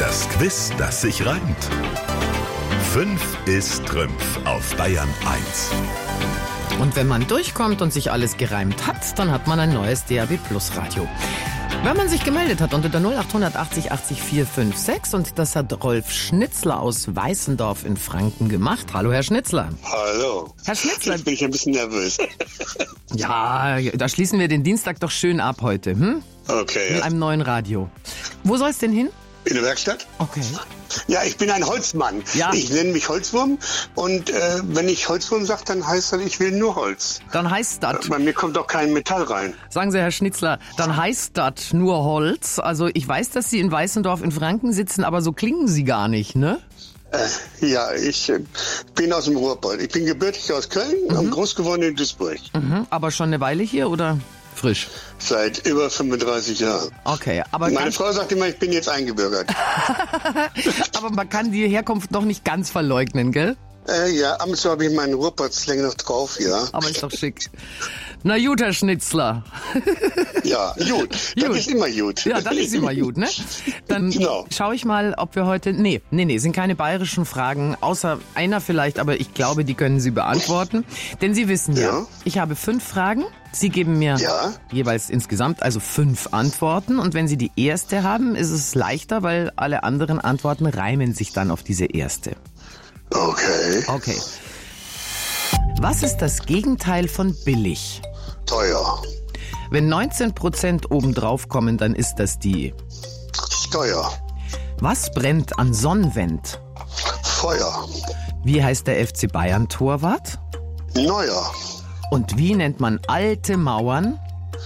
Das Quiz, das sich reimt. 5 ist Trümpf auf Bayern 1. Und wenn man durchkommt und sich alles gereimt hat, dann hat man ein neues DAB Plus Radio. Wenn man sich gemeldet hat unter der 0880 80 456 und das hat Rolf Schnitzler aus Weißendorf in Franken gemacht. Hallo, Herr Schnitzler. Hallo. Herr Schnitzler. Jetzt bin ich ein bisschen nervös. Ja, da schließen wir den Dienstag doch schön ab heute, Okay. Mit einem neuen Radio. Wo soll's denn hin? In der Werkstatt? Okay. Ja, ich bin ein Holzmann. Ja. Ich nenne mich Holzwurm und wenn ich Holzwurm sage, dann heißt das, ich will nur Holz. Dann heißt das, Bei mir kommt auch kein Metall rein. sagen Sie, Herr Schnitzler, dann heißt das nur Holz. Also ich weiß, dass Sie in Weißendorf in Franken sitzen, aber so klingen Sie gar nicht, ne? Ja, ich bin aus dem Ruhrpott. Ich bin gebürtig aus Köln und groß geworden in Duisburg. Aber schon eine Weile hier oder frisch? Seit über 35 Jahren. Okay, aber Meine Frau sagt immer, ich bin jetzt eingebürgert. aber man kann die Herkunft doch nicht ganz verleugnen, gell? Ja, ab und zu habe ich meinen Ruhrpott-Slang noch drauf, ja. Aber ist doch schick. Na gut, Herr Schnitzler. Ja, gut. Das ist immer gut. Ja, das ist immer gut, ne? Dann Genau. schaue ich mal, ob wir heute... Nee, sind keine bayerischen Fragen, außer einer vielleicht, aber ich glaube, die können Sie beantworten. Denn Sie wissen ja, ich habe 5 Fragen. Sie geben mir jeweils insgesamt also 5 Antworten. Und wenn Sie die erste haben, ist es leichter, weil alle anderen Antworten reimen sich dann auf diese erste. Okay. Was ist das Gegenteil von billig? Teuer. Wenn 19% obendrauf kommen, dann ist das die... Steuer. Was brennt an Sonnenwend? Feuer. Wie heißt der FC Bayern Torwart? Neuer. Und wie nennt man alte Mauern?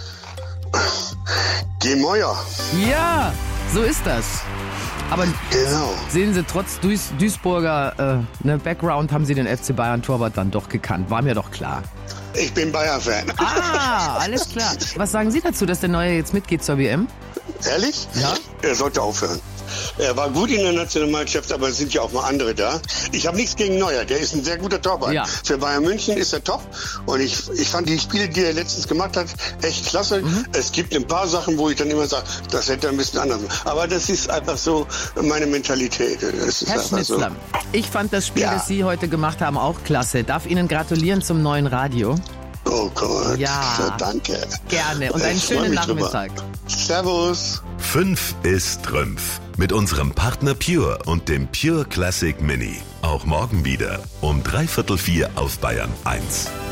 Gemäuer. Ja, so ist das. Aber Genau. sehen Sie, trotz Duisburger Background haben Sie den FC Bayern Torwart dann doch gekannt. War mir doch klar. Ich bin Bayern-Fan. Ah, alles klar. Was sagen Sie dazu, dass der Neue jetzt mitgeht zur WM? Ehrlich? Ja. Er sollte aufhören. Er war gut in der Nationalmannschaft, aber es sind ja auch mal andere da. Ich habe nichts gegen Neuer, der ist ein sehr guter Torwart. Ja. Für Bayern München ist er top und ich fand die Spiele, die er letztens gemacht hat, echt klasse. Es gibt ein paar Sachen, wo ich dann immer sage, das hätte er ein bisschen anders machen. Aber das ist einfach so meine Mentalität. Das ist Herr einfach Schnitzler, so. ich fand das Spiel, das Sie heute gemacht haben, auch klasse. Darf Ihnen gratulieren zum neuen Radio. Oh Gott, Ja. danke. Gerne und einen Ich freu schönen mich drüber. Nachmittag. Servus. 5 ist Trümpf. Mit unserem Partner Pure und dem Pure Classic Mini. Auch morgen wieder um 3/4 auf Bayern 1.